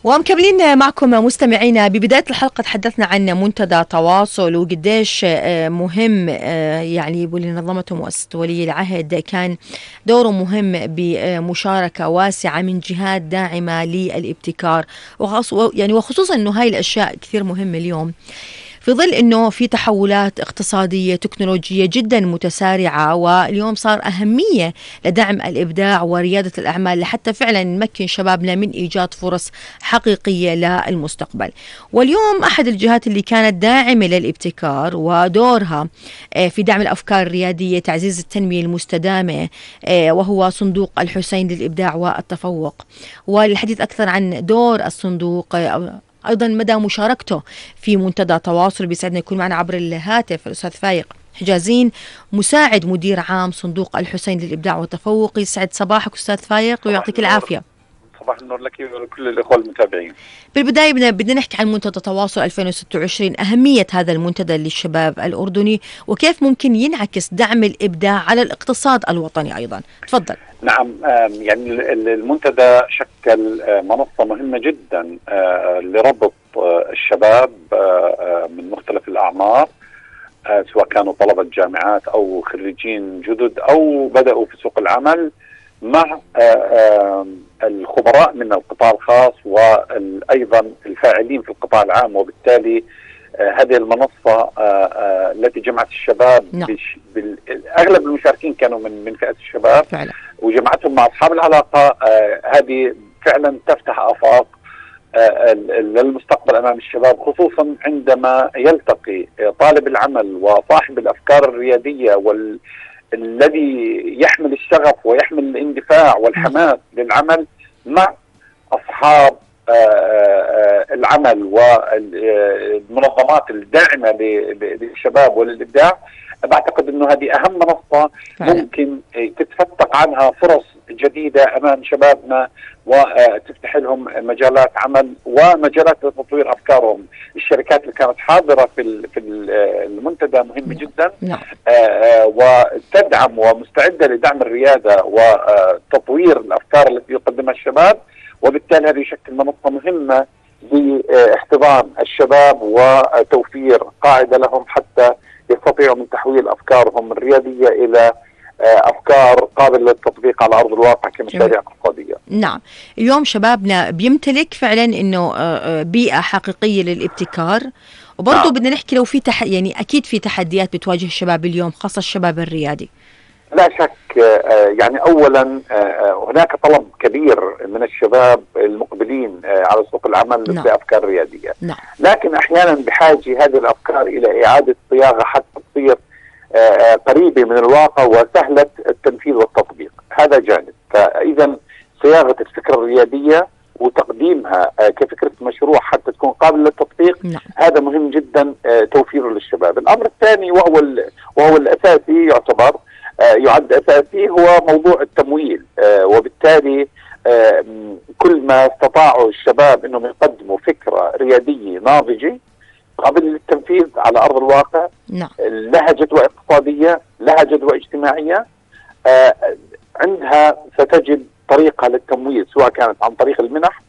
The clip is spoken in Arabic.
ومكملين معكم مستمعينا. ببداية الحلقة تحدثنا عن منتدى تواصل وقديش مهم يعني واللي نظمته مؤسسة ولي العهد كان دوره مهم بمشاركة واسعة من جهات داعمة للابتكار، وخصوصا انه هاي الاشياء كثير مهمة اليوم في ظل أنه في تحولات اقتصادية تكنولوجية جدا متسارعة، واليوم صار أهمية لدعم الإبداع وريادة الأعمال لحتى فعلا نمكن شبابنا من إيجاد فرص حقيقية للمستقبل. واليوم أحد الجهات اللي كانت داعمة للابتكار ودورها في دعم الأفكار الريادية تعزيز التنمية المستدامة وهو صندوق الحسين للإبداع والتفوق. والحديث أكثر عن دور الصندوق أيضا مدى مشاركته في منتدى تواصل بيسعدنا يكون معنا عبر الهاتف الأستاذ فايق حجازين مساعد مدير عام صندوق الحسين للإبداع والتفوق. يسعد صباحك أستاذ فايق ويعطيك العافية. صباح النور لك ولكل الإخوة المتابعين. بالبداية بدنا نحكي عن منتدى تواصل 2026، أهمية هذا المنتدى للشباب الأردني وكيف ممكن ينعكس دعم الإبداع على الاقتصاد الوطني أيضا. تفضل. نعم، يعني المنتدى شكل منصة مهمة جدا لربط الشباب من مختلف الأعمار، سواء كانوا طلبة جامعات أو خريجين جدد أو بدأوا في سوق العمل، مع الخبراء من القطاع الخاص وأيضا الفاعلين في القطاع العام. وبالتالي هذه المنصة التي جمعت الشباب، أغلب المشاركين كانوا من فئة الشباب فعلا، وجمعتهم مع أصحاب العلاقة. هذه فعلا تفتح آفاق للمستقبل أمام الشباب، خصوصا عندما يلتقي طالب العمل وصاحب الأفكار الريادية الذي يحمل الشغف ويحمل الاندفاع والحماس للعمل مع أصحاب العمل والمنظمات الداعمة للشباب وللإبداع. بعتقد أنه هذه أهم منصة ممكن تتفتق عنها فرص جديدة أمام شبابنا وتفتح لهم مجالات عمل ومجالات لتطوير أفكارهم. الشركات اللي كانت حاضرة في المنتدى مهمة جدا، وتدعم ومستعدة لدعم الريادة وتطوير الأفكار التي يقدمها الشباب. وبالتالي هذا يشكل منصة مهمة لاحتضان الشباب وتوفير قاعدة لهم حتى يستطيعوا من تحويل أفكارهم الريادية إلى أفكار قابلة للتطبيق على أرض الواقع كمشاريع اقتصادية. نعم، اليوم شبابنا بيمتلك فعلا إنه بيئة حقيقية للابتكار، وبرضه بدنا نحكي لو في يعني أكيد في تحديات بتواجه الشباب اليوم خاصة الشباب الريادي. لا شك، يعني أولا هناك طلب كبير من الشباب المقبلين على سوق العمل بأفكار ريادية، لكن أحيانا بحاجة هذه الأفكار إلى إعادة صياغة حتى تصير قريبة من الواقع وسهلة التنفيذ والتطبيق. هذا جانب. فإذا صياغة الفكرة الريادية وتقديمها كفكرة مشروع حتى تكون قابلة للتطبيق، هذا مهم جدا توفيره للشباب. الأمر الثاني وهو الأساسي يعد أساسي هو موضوع التمويل. وبالتالي كل ما استطاعوا الشباب أنهم يقدموا فكرة ريادية ناضجة قابلة للتنفيذ على أرض الواقع، لها جدوى اقتصادية، لها جدوى اجتماعية، عندها ستجد طريقة للتمويل، سواء كانت عن طريق المنح